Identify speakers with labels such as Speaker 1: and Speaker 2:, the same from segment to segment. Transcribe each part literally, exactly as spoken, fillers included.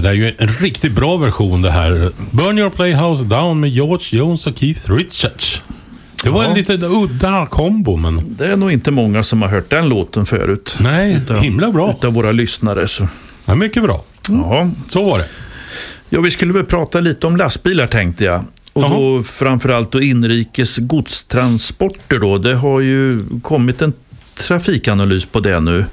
Speaker 1: det är ju en riktigt bra version det här. Burn Your Playhouse Down med George Jones och Keith Richards. Det var ja. en lite udda kombo, men...
Speaker 2: Det är nog inte många som har hört den låten förut.
Speaker 1: Nej,
Speaker 2: utav,
Speaker 1: himla bra.
Speaker 2: Utav våra lyssnare. Så.
Speaker 1: Ja, mycket bra.
Speaker 2: Mm. Ja,
Speaker 1: så var det.
Speaker 2: Ja, vi skulle väl prata lite om lastbilar, tänkte jag. Och Aha. då framförallt då inrikes godstransporter då. Det har ju kommit en trafikanalys på det nu.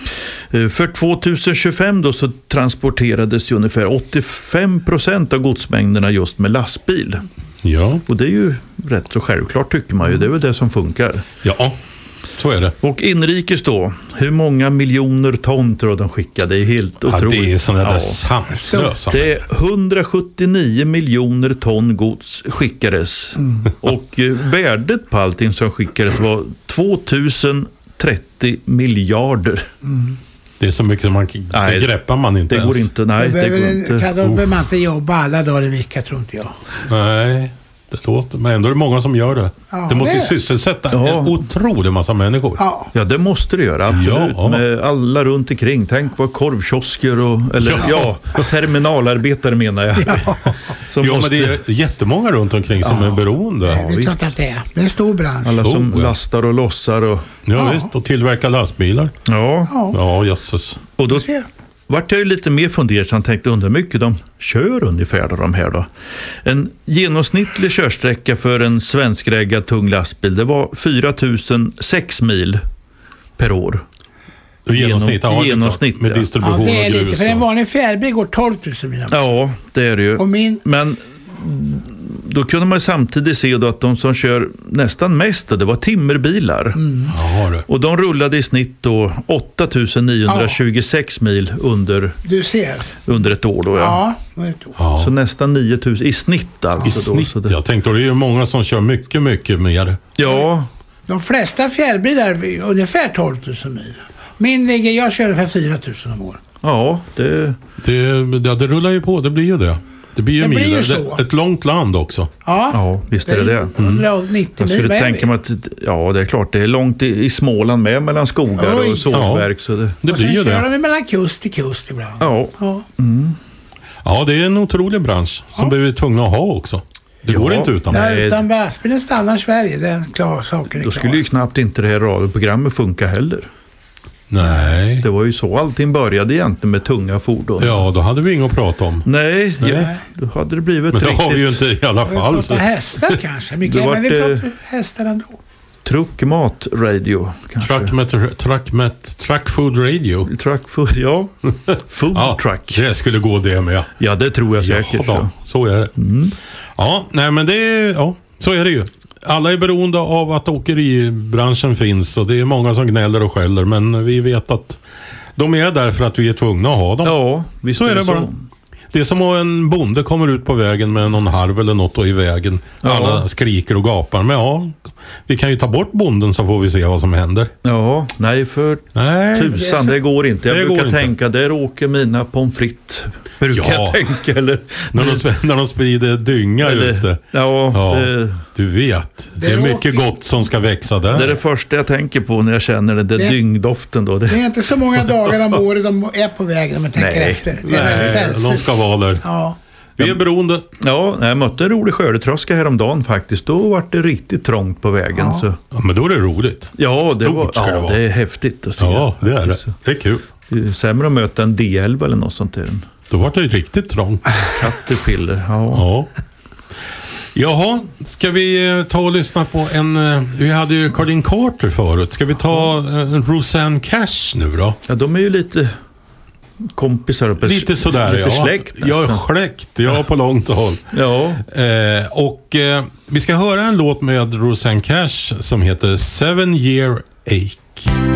Speaker 2: För tjugohundratjugofem då så transporterades ju ungefär åttiofem procent av godsmängderna just med lastbil.
Speaker 1: Ja.
Speaker 2: Och det är ju rätt så självklart, tycker man ju. Det är väl det som funkar.
Speaker 1: Ja, så är det.
Speaker 2: Och inrikes då, hur många miljoner ton tror de skickade? Det är helt
Speaker 1: ja,
Speaker 2: otroligt.
Speaker 1: Det är sådana där ja. sanslösa.
Speaker 2: Det är hundrasjuttionio miljoner ton gods skickades. Mm. Och eh, värdet på allting som skickades var tvåtusen trettio miljarder. Mm.
Speaker 1: Det är så mycket som man nej, det greppar man inte
Speaker 2: det
Speaker 1: ens.
Speaker 2: Går inte, nej, det,
Speaker 3: det
Speaker 2: går
Speaker 3: en,
Speaker 2: inte.
Speaker 3: Kan då behöver man inte jobba alla dagar i veckan, tror inte jag.
Speaker 1: Nej, det låter, men ändå är det många som gör det. Ja, det måste ju sysselsätta ja. en otrolig massa människor.
Speaker 2: Ja, ja det måste det göra, absolut. Ja. Med alla runt omkring. Tänk vad korvkiosker och, eller ja, ja terminalarbetare menar jag. Ja,
Speaker 1: som ja måste... men det är jättemånga runt omkring som ja. är beroende.
Speaker 3: Ja, det är klart att det är. Det är en stor bransch.
Speaker 2: Alla som oh, ja. lastar och lossar. Och...
Speaker 1: Ja, ja visst, och tillverkar lastbilar.
Speaker 2: Ja,
Speaker 1: ja jösses.
Speaker 2: Och då vart jag ju lite mer fundersam, tänkte undra mycket de kör ungefär då, de här då. En genomsnittlig körsträcka för en svenskreggad tung lastbil, det var fyra tusen sex mil per år.
Speaker 1: Genomsnitt,
Speaker 2: Genom,
Speaker 1: ja,
Speaker 2: genomsnitt
Speaker 1: med distribution
Speaker 3: ja, det är
Speaker 1: och
Speaker 3: lite, för en vanlig färbil går tolv tusen mil.
Speaker 2: Ja, det är det ju.
Speaker 3: Och min...
Speaker 2: Men då kunde man samtidigt se då att de som kör nästan mest då, det var timmerbilar. Mm.
Speaker 1: Ja,
Speaker 2: och de rullade i snitt då åtta tusen niohundratjugosex ja. mil under,
Speaker 3: du ser.
Speaker 2: under ett år då. Ja.
Speaker 3: Ja, ett år.
Speaker 2: Ja. Så nästan nio tusen i snitt alltså.
Speaker 1: I
Speaker 2: då,
Speaker 1: snitt,
Speaker 2: så det...
Speaker 1: jag tänkte det är ju många som kör mycket, mycket mer.
Speaker 2: Ja.
Speaker 3: De flesta fjällbilar är ungefär tolv tusen mil. Min ligger, jag kör ungefär fyra tusen om år.
Speaker 2: Ja, det...
Speaker 1: Det, det... det rullar ju på, det blir ju det. Det blir ju,
Speaker 3: det
Speaker 1: mil.
Speaker 3: blir ju så.
Speaker 1: Ett långt land också.
Speaker 3: Ja,
Speaker 2: ja visst är det det.
Speaker 3: hundranittio
Speaker 2: mm.
Speaker 3: mil.
Speaker 2: Jag tänker mig att, ja, det är klart, det är långt i, i Småland med, mellan skogar
Speaker 3: Oj.
Speaker 2: och sågverk.
Speaker 1: Ja.
Speaker 2: Så det,
Speaker 1: det blir ju det.
Speaker 3: Och sen kör de mellan kust till kust ibland.
Speaker 2: Ja.
Speaker 3: Ja.
Speaker 2: Mm.
Speaker 1: Ja, det är en otrolig bransch som ja. vi är tvungna att ha också. Det
Speaker 2: ja.
Speaker 1: går inte utan.
Speaker 3: Nej, utan lastbilen stannar Sverige, det är en klar saken.
Speaker 2: Då skulle ju knappt inte det här radioprogrammet funka heller.
Speaker 1: Nej.
Speaker 2: Det var ju så allting började egentligen med tunga fordon.
Speaker 1: Ja, då hade vi inget att prata om.
Speaker 2: Nej,
Speaker 1: Nej.
Speaker 2: Ja, då hade det blivit
Speaker 1: men det
Speaker 2: riktigt...
Speaker 1: har vi ju inte i alla fall.
Speaker 3: Vi pratar hästar kanske. Mycket,
Speaker 2: det
Speaker 3: men vi
Speaker 2: vart,
Speaker 3: pratar hästar ändå.
Speaker 2: Truckmat radio kanske.
Speaker 1: Truck, met, truck, met, truck food radio.
Speaker 2: Truck food, ja. Food
Speaker 1: ja,
Speaker 2: truck.
Speaker 1: Det skulle gå det med.
Speaker 2: Ja, det tror jag säkert.
Speaker 1: Ja, då, så är det.
Speaker 2: Mm.
Speaker 1: Ja, nej men det är, ja, så är det ju. Alla är beroende av att åkeribranschen finns och det är många som gnäller och skäller, men vi vet att de är där för att vi är tvungna att ha dem.
Speaker 2: Ja, visst
Speaker 1: så är det, det bara.
Speaker 2: Så.
Speaker 1: Det är som om en bonde kommer ut på vägen med någon harv eller något och i vägen. Ja. Alla skriker och gapar. Men ja, vi kan ju ta bort bonden så får vi se vad som händer.
Speaker 2: Ja, nej för nej, tusan, det går inte. Jag brukar tänka, där åker mina pommes frites. Brukar ja. jag tänka. Eller,
Speaker 1: när, de sp- när de sprider dynga eller, ute.
Speaker 2: Ja,
Speaker 1: ja
Speaker 2: det,
Speaker 1: du vet. Det, det är mycket åker. gott som ska växa där.
Speaker 2: Det är det första jag tänker på när jag känner det, det, det dyngdoften. Då. Det.
Speaker 3: det är inte så många dagar om året de är på vägen om man tänker
Speaker 2: nej.
Speaker 3: efter. Det är
Speaker 1: nej, de ska vara där.
Speaker 3: Ja.
Speaker 1: Vi är beroende.
Speaker 2: Ja, jag mötte en rolig skördetröska häromdagen faktiskt. Då var det riktigt trångt på vägen.
Speaker 3: Ja.
Speaker 2: Så.
Speaker 1: Ja, men då är det roligt.
Speaker 2: Ja, det, var, ja,
Speaker 1: det,
Speaker 2: det är häftigt att se.
Speaker 1: Ja, det är det. Det är kul.
Speaker 2: Det är sämre att möta en D elva eller något sånt där.
Speaker 1: Då var det riktigt trångt.
Speaker 2: Caterpillar, ja.
Speaker 1: Ja. Jaha, ska vi ta och lyssna på en... Vi hade ju Cardin Carter förut. Ska vi ta en Rosanne Cash nu då?
Speaker 2: Ja, de är ju lite kompisar uppe.
Speaker 1: Lite sådär,
Speaker 2: lite
Speaker 1: ja.
Speaker 2: Släkt,
Speaker 1: jag är släkt, jag är på långt håll.
Speaker 2: Ja.
Speaker 1: Eh, och eh, vi ska höra en låt med Rosanne Cash som heter Seven Year Ache.